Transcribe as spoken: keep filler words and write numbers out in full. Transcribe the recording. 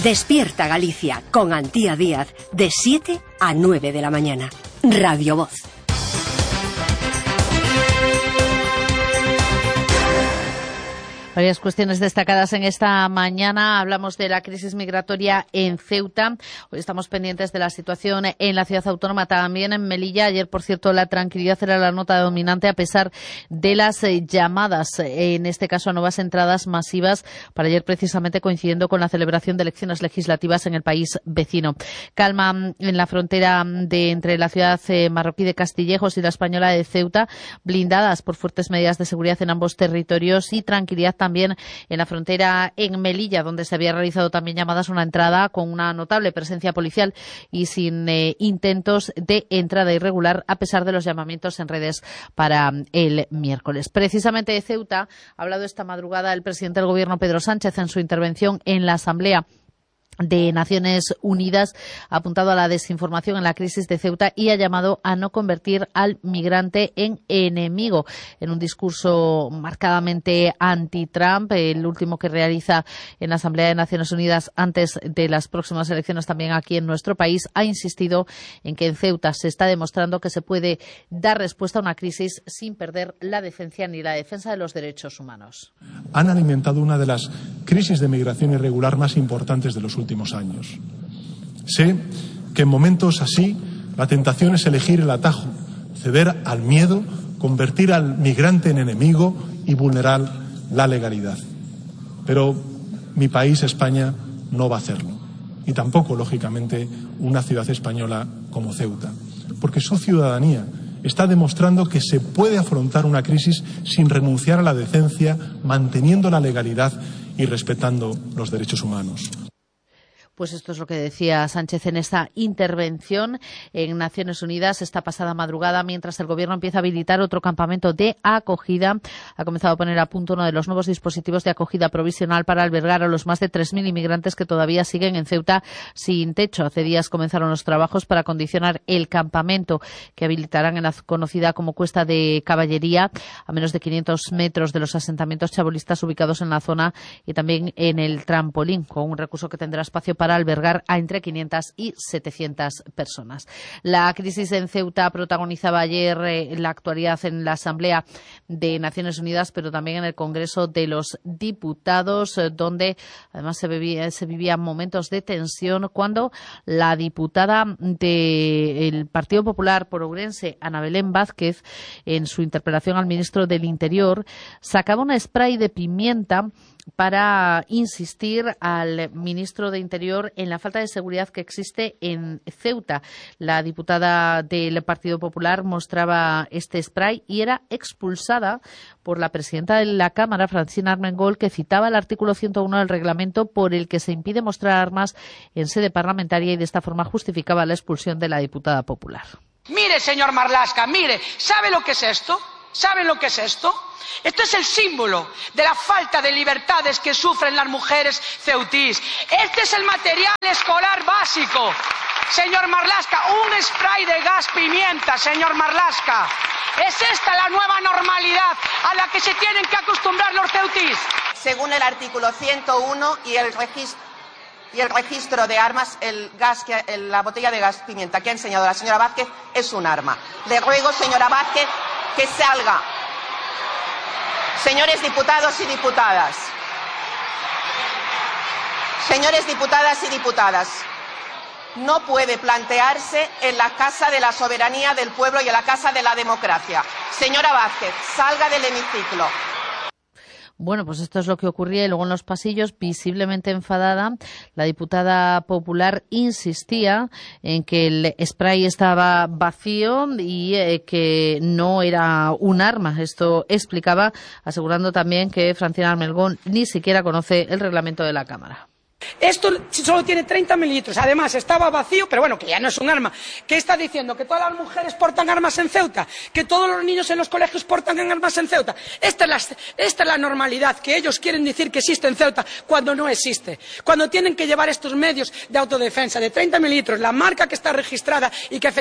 Despierta Galicia con Antía Díaz de siete a nueve de la mañana. Radio Voz. Varias cuestiones destacadas en esta mañana. Hablamos de la crisis migratoria en Ceuta. Hoy estamos pendientes de la situación en la ciudad autónoma, también en Melilla. Ayer, por cierto, la tranquilidad era la nota dominante a pesar de las eh, llamadas, en este caso a nuevas entradas masivas, para ayer precisamente coincidiendo con la celebración de elecciones legislativas en el país vecino. Calma en la frontera de entre la ciudad eh, marroquí de Castillejos y la española de Ceuta, blindadas por fuertes medidas de seguridad en ambos territorios, y tranquilidad también en la frontera en Melilla, donde se había realizado también llamadas a una entrada con una notable presencia policial y sin eh, intentos de entrada irregular, a pesar de los llamamientos en redes para el miércoles. Precisamente de Ceuta ha hablado esta madrugada el presidente del Gobierno, Pedro Sánchez, en su intervención en la Asamblea de Naciones Unidas. Ha apuntado a la desinformación en la crisis de Ceuta y ha llamado a no convertir al migrante en enemigo. En un discurso marcadamente anti-Trump, el último que realiza en la Asamblea de Naciones Unidas antes de las próximas elecciones también aquí en nuestro país, ha insistido en que en Ceuta se está demostrando que se puede dar respuesta a una crisis sin perder la decencia ni la defensa de los derechos humanos. Han alimentado una de las crisis de migración irregular más importantes de los últimos últimos años. Sé que en momentos así la tentación es elegir el atajo, ceder al miedo, convertir al migrante en enemigo y vulnerar la legalidad. Pero mi país, España, no va a hacerlo. Y tampoco, lógicamente, una ciudad española como Ceuta. Porque su ciudadanía está demostrando que se puede afrontar una crisis sin renunciar a la decencia, manteniendo la legalidad y respetando los derechos humanos. Pues esto es lo que decía Sánchez en esta intervención en Naciones Unidas esta pasada madrugada, mientras el Gobierno empieza a habilitar otro campamento de acogida. Ha comenzado a poner a punto uno de los nuevos dispositivos de acogida provisional para albergar a los más de tres mil inmigrantes que todavía siguen en Ceuta sin techo. Hace días comenzaron los trabajos para acondicionar el campamento que habilitarán en la conocida como Cuesta de Caballería, a menos de quinientos metros de los asentamientos chabolistas ubicados en la zona, y también en el trampolín, con un recurso que tendrá espacio para albergar a entre quinientas y setecientas personas. La crisis en Ceuta protagonizaba ayer eh, la actualidad en la Asamblea de Naciones Unidas, pero también en el Congreso de los Diputados, eh, donde además se, vivía, se vivían momentos de tensión cuando la diputada del Partido Popular por Ourense, Ana Belén Vázquez, en su interpelación al ministro del Interior, sacaba un spray de pimienta para insistir al ministro de Interior en la falta de seguridad que existe en Ceuta. La diputada del Partido Popular mostraba este spray y era expulsada por la presidenta de la Cámara, Francina Armengol, que citaba el artículo ciento uno del reglamento por el que se impide mostrar armas en sede parlamentaria, y de esta forma justificaba la expulsión de la diputada popular. Mire, señor Marlaska, mire, ¿sabe lo que es esto? ¿Saben lo que es esto? Esto es el símbolo de la falta de libertades que sufren las mujeres ceutís. Este es el material escolar básico. Señor Marlaska, un spray de gas pimienta, señor Marlaska. ¿Es esta la nueva normalidad a la que se tienen que acostumbrar los ceutís? Según el artículo ciento uno y el registro y el registro de armas, el gas que, el, la botella de gas pimienta que ha enseñado la señora Vázquez es un arma. Le ruego, señora Vázquez, que salga. Señores diputados y diputadas, señores diputadas y diputadas, no puede plantearse en la Casa de la Soberanía del Pueblo y en la Casa de la Democracia. Señora Vázquez, salga del hemiciclo. Bueno, pues esto es lo que ocurría, y luego en los pasillos, visiblemente enfadada, la diputada popular insistía en que el spray estaba vacío y eh, que no era un arma. Esto explicaba, asegurando también que Francina Armengol ni siquiera conoce el reglamento de la Cámara. Esto solo tiene treinta mililitros, además estaba vacío, pero bueno, que ya no es un arma. ¿Qué está diciendo? ¿Que todas las mujeres portan armas en Ceuta? ¿Que todos los niños en los colegios portan armas en Ceuta? Esta es la, esta es la normalidad que ellos quieren decir que existe en Ceuta cuando no existe. Cuando tienen que llevar estos medios de autodefensa de treinta mililitros, la marca que está registrada y que